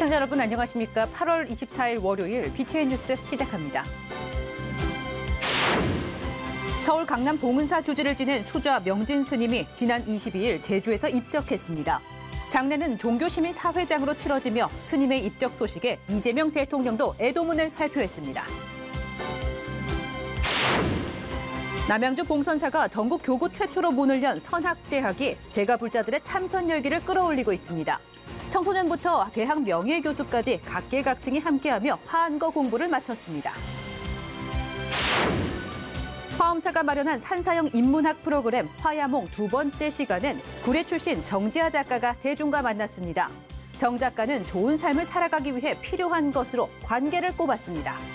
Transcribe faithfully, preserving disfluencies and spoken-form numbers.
시청자 여러분 안녕하십니까? 팔월 이십사일 월요일 비티엔 뉴스 시작합니다. 서울 강남 봉은사 주지를 지낸 수좌 명진 스님이 지난 이십이일 제주에서 입적했습니다. 장례는 종교시민사회장으로 치러지며 스님의 입적 소식에 이재명 대통령도 애도문을 발표했습니다. 남양주 봉선사가 전국 교구 최초로 문을 연 선학대학이 재가불자들의 참선 열기를 끌어올리고 있습니다. 청소년부터 대학 명예교수까지 각계각층이 함께하며 화안거 공부를 마쳤습니다. 화엄사가 마련한 산사형 인문학 프로그램 화야몽 두 번째 시간은 구례 출신 정지아 작가가 대중과 만났습니다. 정 작가는 좋은 삶을 살아가기 위해 필요한 것으로 관계를 꼽았습니다.